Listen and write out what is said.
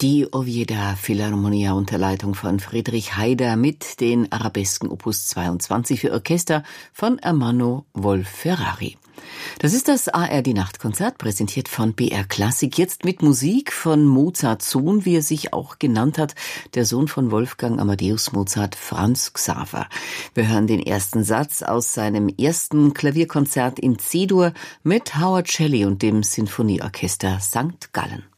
Die Oviedo Philharmonia unter Leitung von Friedrich Haider mit den Arabesken Opus 22 für Orchester von Ermanno Wolf-Ferrari. Das ist das ARD-Nachtkonzert, präsentiert von BR Klassik, jetzt mit Musik von Mozarts Sohn, wie er sich auch genannt hat, der Sohn von Wolfgang Amadeus Mozart, Franz Xaver. Wir hören den ersten Satz aus seinem ersten Klavierkonzert in C-Dur mit Howard Shelley und dem Sinfonieorchester St. Gallen.